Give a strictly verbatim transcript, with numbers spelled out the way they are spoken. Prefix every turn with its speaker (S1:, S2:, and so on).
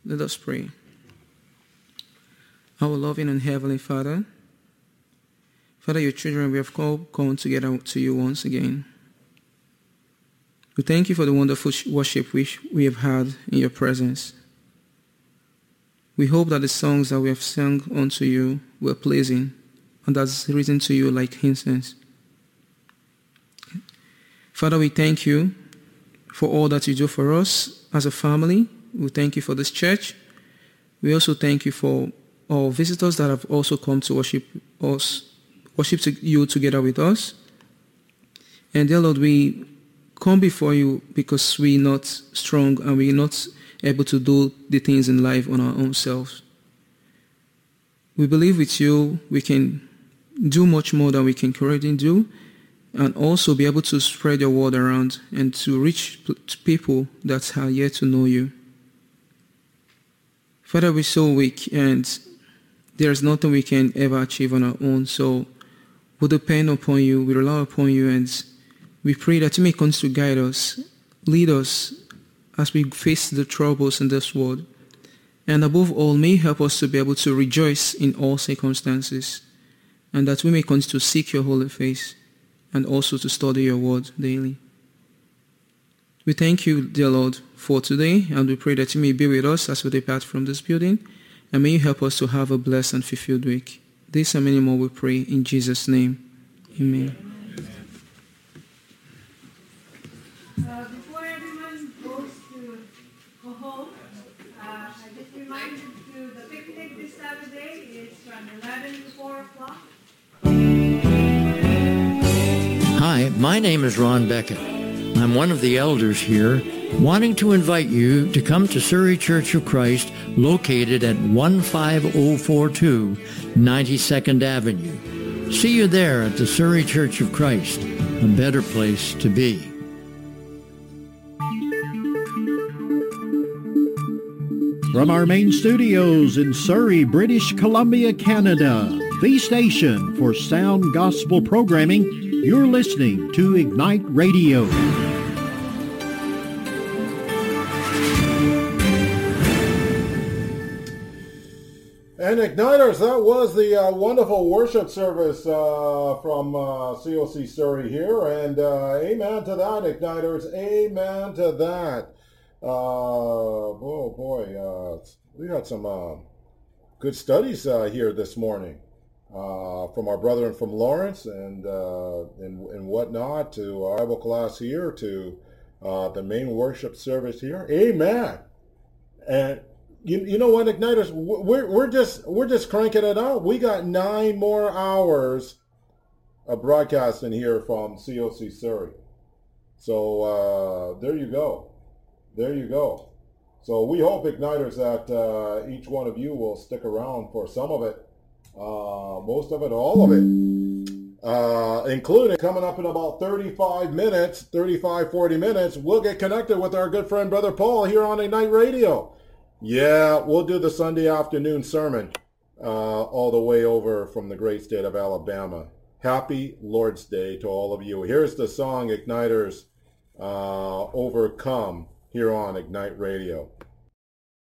S1: Let us pray. Our loving and heavenly Father, Father, your children, we have come, come together to you once again. We thank you for the wonderful worship which we have had in your presence. We hope that the songs that we have sung unto you were pleasing and that's risen to you like incense. Father, we thank you for all that you do for us as a family. We thank you for this church. We also thank you for all visitors that have also come to worship us, worship you together with us. And dear Lord, we come before you because we're not strong and we're not able to do the things in life on our own selves. We believe with you we can do much more than we can currently do, and also be able to spread your word around and to reach people that are yet to know you. Father, we're so weak and there's nothing we can ever achieve on our own, so we depend upon you, we rely upon you, and we pray that you may continue to guide us, lead us as we face the troubles in this world. And above all, may help us to be able to rejoice in all circumstances, and that we may continue to seek your holy face and also to study your word daily. We thank you, dear Lord, for today, and we pray that you may be with us as we depart from this building, and may you help us to have a blessed and fulfilled week. This and many more we pray in Jesus' name. Amen.
S2: Uh, before everyone goes to go home, uh, I just remind you to the picnic this Saturday is from eleven to four o'clock.
S3: Hi, my name is Ron Beckett. I'm one of the elders here, wanting to invite you to come to Surrey Church of Christ, located at one five oh four two ninety-second Avenue. See you there at the Surrey Church of Christ, a better place to be.
S4: From our main studios in Surrey, British Columbia, Canada, the station for sound gospel programming, you're listening to Ignite Radio.
S5: And Igniters, that was the uh, wonderful worship service uh, from uh, C O C Surrey here. And uh, amen to that, Igniters. Amen to that. Uh, oh boy, uh, we got some uh, good studies uh, here this morning uh, from our brethren from Lawrence and, uh, and and whatnot, to our Bible class here, to uh, the main worship service here. Amen. And you you know what, Igniters, we're we're just we're just cranking it out. We got nine more hours of broadcasting here from C O C Surrey. So uh, there you go. There you go. So we hope, Igniters, that uh, each one of you will stick around for some of it, uh, most of it, all of it, uh, including coming up in about thirty-five minutes, thirty-five, forty minutes, we'll get connected with our good friend, Brother Paul, here on Ignite Radio. Yeah, we'll do the Sunday afternoon sermon uh, all the way over from the great state of Alabama. Happy Lord's Day to all of you. Here's the song, Igniters, uh, Overcome, here on Ignite Radio.